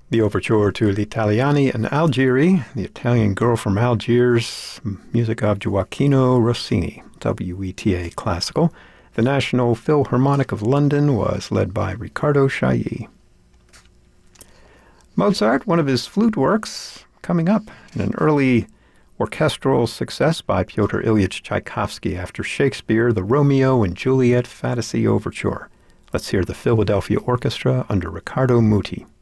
The Overture to l'Italiani and Algieri, the Italian Girl from Algiers, music of Gioacchino Rossini, WETA Classical. The National Philharmonic of London was led by Riccardo Chailly. Mozart, one of his flute works, coming up in an early orchestral success by Pyotr Ilyich Tchaikovsky after Shakespeare, the Romeo and Juliet Fantasy Overture. Let's hear the Philadelphia Orchestra under Riccardo Muti.